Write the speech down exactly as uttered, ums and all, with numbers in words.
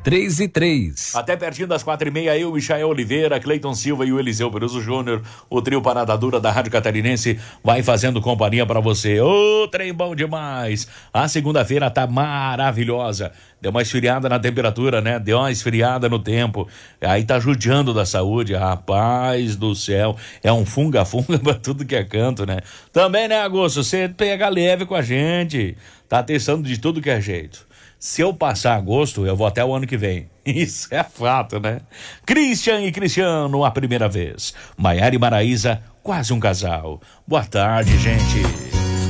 três e três. Até pertinho das quatro e meia, eu, Michael Oliveira, Cleiton Silva e o Eliseu Peruso Júnior, o trio Parada Dura da Rádio Catarinense vai fazendo companhia pra você. Ô, trem bom demais! A segunda-feira tá maravilhosa. Deu uma esfriada na temperatura, né? Deu uma esfriada no tempo. Aí tá judiando da saúde. Rapaz do céu. É um funga-funga pra tudo que é canto, né? Também, né, Agosto? Você pega leve com a gente. Tá testando de tudo que é jeito. Se eu passar agosto, eu vou até o ano que vem. Isso é fato, né? Christian e Cristiano, a primeira vez. Maiara e Maraísa, quase um casal. Boa tarde, gente.